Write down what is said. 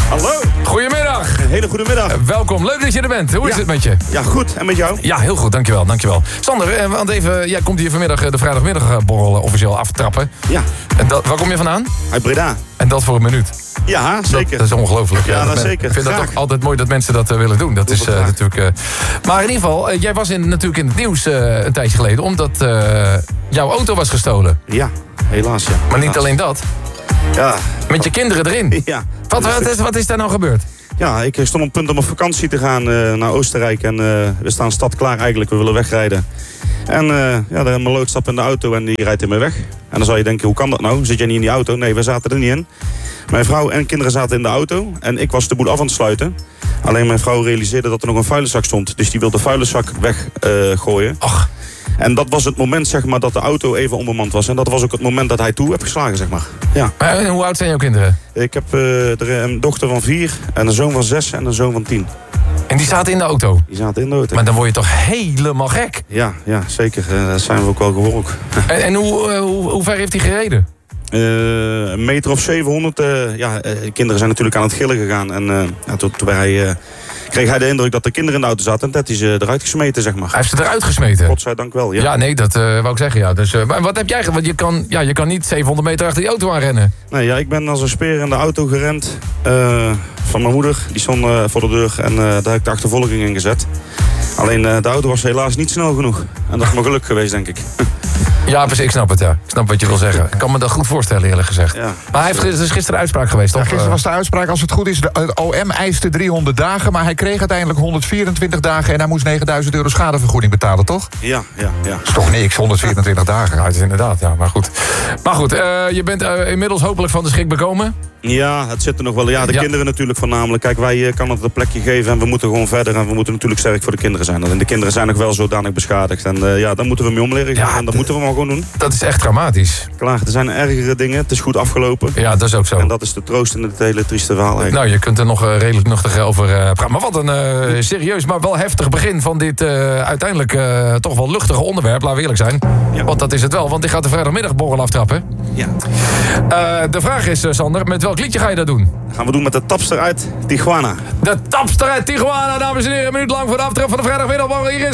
Hallo. Goedemiddag. Een hele goede middag. Welkom, leuk dat je er bent. Hoe is het met je? Ja, goed. En met jou? Ja, heel goed, dankjewel. Sander, want even, jij komt hier vanmiddag de vrijdagmiddagborrel officieel aftrappen. Ja. En waar kom je vandaan? Uit Breda. En dat voor een minuut. Ja, zeker. Dat is ongelooflijk. Ja, dat zeker. Ik vind dat ook altijd mooi dat mensen dat willen doen. Dat is natuurlijk... Maar in ieder geval, jij was natuurlijk in het nieuws een tijdje geleden, omdat jouw auto was gestolen. Ja, helaas ja. Maar niet alleen dat. Ja. Met je kinderen erin. Ja. Wat is daar nou gebeurd? Ja, ik stond op punt om op vakantie te gaan naar Oostenrijk. En we staan stad klaar eigenlijk. We willen wegrijden. En mijn lood stapt in de auto en die rijdt in me weg. En dan zou je denken, hoe kan dat nou? Zit jij niet in die auto? Nee, we zaten er niet in. Mijn vrouw en kinderen zaten in de auto. En ik was de boel af aan het sluiten. Alleen mijn vrouw realiseerde dat er nog een vuilniszak stond. Dus die wilde de vuilniszak weggooien. Ach. En dat was het moment, zeg maar, dat de auto even onbemand was. En dat was ook het moment dat hij toe heeft geslagen, zeg maar. Ja. En hoe oud zijn jouw kinderen? Ik heb een dochter van 4 en een zoon van 6 en een zoon van 10. En die zaten in de auto? Die zaten in de auto. Maar dan word je toch helemaal gek? Ja, zeker. Dat zijn we ook wel geworden. En hoe ver heeft hij gereden? Een meter of 700. De kinderen zijn natuurlijk aan het gillen gegaan. En toen kreeg hij de indruk dat de kinderen in de auto zaten. En dat hij ze eruit gesmeten, zeg maar. Hij heeft ze eruit gesmeten? Godzijdank wel, ja. Ja, nee, dat wou ik zeggen, ja. Dus, maar wat heb jij gedaan? Want je kan niet 700 meter achter die auto aanrennen. Nee, ja, ik ben als een speer in de auto gerend. Van mijn moeder. Die stond voor de deur. En daar heb ik de achtervolging in gezet. Alleen de auto was helaas niet snel genoeg. En dat is mijn geluk geweest, denk ik. Ja, precies, ik snap het, ja. Ik snap wat je wil zeggen. Ik kan me dat goed voorstellen, eerlijk gezegd. Ja. Maar hij heeft dus gisteren uitspraak geweest, toch? Ja, gisteren was de uitspraak, als het goed is, de OM eiste 300 dagen... maar hij kreeg uiteindelijk 124 dagen... en hij moest €9.000 schadevergoeding betalen, toch? Ja. Dat is toch niks, 124 dagen. Ja, het is inderdaad, ja, maar goed. Maar goed, je bent inmiddels hopelijk van de schrik bekomen. Ja, het zit er nog wel. Ja, de kinderen natuurlijk voornamelijk. Kijk, wij kan het een plekje geven en we moeten gewoon verder. En we moeten natuurlijk sterk voor de kinderen zijn. En de kinderen zijn nog wel zodanig beschadigd. En daar moeten we mee om leren gaan. En dat moeten we maar gewoon doen. Dat is echt dramatisch. Klaar, er zijn ergere dingen. Het is goed afgelopen. Ja, dat is ook zo. En dat is de troost in het hele trieste verhaal eigenlijk. Nou, je kunt er nog redelijk nuchtig over praten. Maar wat een serieus, maar wel heftig begin van dit uiteindelijk toch wel luchtige onderwerp. Laten we eerlijk zijn. Ja. Want dat is het wel. Want die gaat de vrijdagmiddagborrel aftrappen. Ja. De vraag is, Sander, met welk liedje ga je dat doen? Dat gaan we doen met de Tapster uit Tijuana. De Tapster uit Tijuana, dames en heren. Een minuut lang voor de aftrap van de vrijdagmiddagborrel. Hier is